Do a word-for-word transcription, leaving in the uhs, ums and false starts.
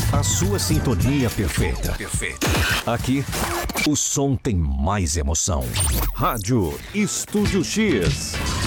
A sua sintonia perfeita. Perfeita. Aqui, o som tem mais emoção. Rádio Estúdio X.